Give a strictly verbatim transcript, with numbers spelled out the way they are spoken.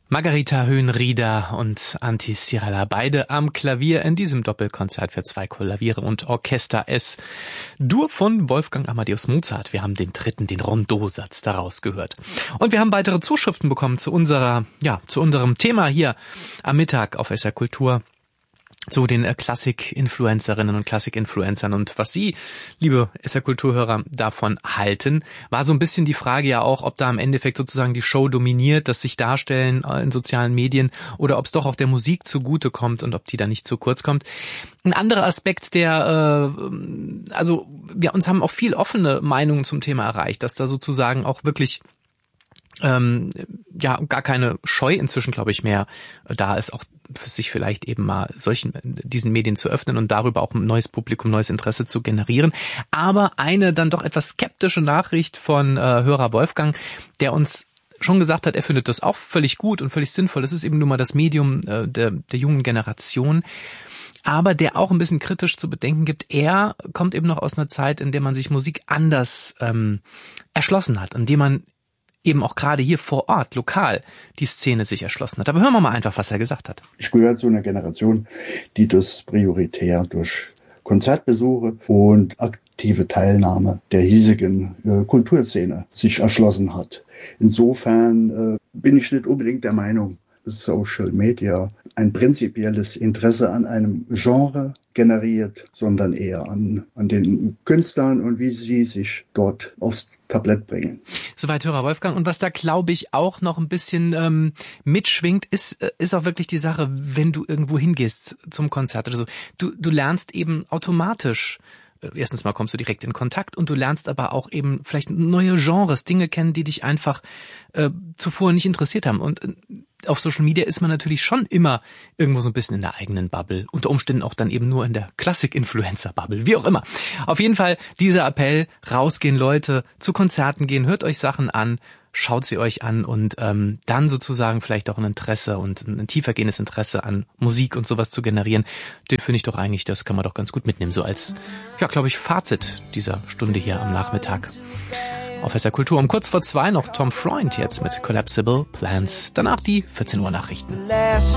Margarita Höhenrieder und Antti Sirala, beide am Klavier in diesem Doppelkonzert für zwei Klaviere und Orchester S. Dur von Wolfgang Amadeus Mozart. Wir haben den dritten, den Rondeau-Satz daraus gehört. Und wir haben weitere Zuschriften bekommen zu unserer, ja, zu unserem Thema hier am Mittag auf S R Kultur. Zu den äh, Klassik-Influencerinnen und Klassik-Influencern und was Sie, liebe S R-Kulturhörer, davon halten, war so ein bisschen die Frage ja auch, ob da im Endeffekt sozusagen die Show dominiert, das sich darstellen äh, in sozialen Medien oder ob es doch auch der Musik zugutekommt und ob die da nicht zu kurz kommt. Ein anderer Aspekt, der, äh, also wir uns haben auch viel offene Meinungen zum Thema erreicht, dass da sozusagen auch wirklich ähm, ja gar keine Scheu inzwischen, glaube ich, mehr da ist, auch für sich vielleicht eben mal solchen diesen Medien zu öffnen und darüber auch ein neues Publikum, neues Interesse zu generieren. Aber eine dann doch etwas skeptische Nachricht von äh, Hörer Wolfgang, der uns schon gesagt hat, er findet das auch völlig gut und völlig sinnvoll. Das ist eben nur mal das Medium äh, der, der jungen Generation. Aber der auch ein bisschen kritisch zu bedenken gibt, er kommt eben noch aus einer Zeit, in der man sich Musik anders ähm, erschlossen hat, in der man eben auch gerade hier vor Ort, lokal, die Szene sich erschlossen hat. Aber hören wir mal einfach, was er gesagt hat. Ich gehöre zu einer Generation, die das prioritär durch Konzertbesuche und aktive Teilnahme der hiesigen äh, Kulturszene sich erschlossen hat. Insofern äh, bin ich nicht unbedingt der Meinung, dass Social Media ein prinzipielles Interesse an einem Genre generiert, sondern eher an, an den Künstlern und wie sie sich dort aufs Tablett bringen. Soweit Hörer Wolfgang. Und was da, glaube ich, auch noch ein bisschen ähm, mitschwingt, ist ist auch wirklich die Sache, wenn du irgendwo hingehst zum Konzert oder so. Du, du lernst eben automatisch. Erstens mal kommst du direkt in Kontakt und du lernst aber auch eben vielleicht neue Genres, Dinge kennen, die dich einfach äh, zuvor nicht interessiert haben. Und äh, auf Social Media ist man natürlich schon immer irgendwo so ein bisschen in der eigenen Bubble. Unter Umständen auch dann eben nur in der Klassik-Influencer-Bubble, wie auch immer. Auf jeden Fall dieser Appell, rausgehen Leute, zu Konzerten gehen, hört euch Sachen an, schaut sie euch an und ähm, dann sozusagen vielleicht auch ein Interesse und ein tiefergehendes Interesse an Musik und sowas zu generieren, den finde ich doch eigentlich, das kann man doch ganz gut mitnehmen, so als, ja, glaube ich, Fazit dieser Stunde hier am Nachmittag auf S R Kultur. Um kurz vor zwei noch Tom Freund jetzt mit Collapsible Plans, danach die vierzehn Uhr Nachrichten.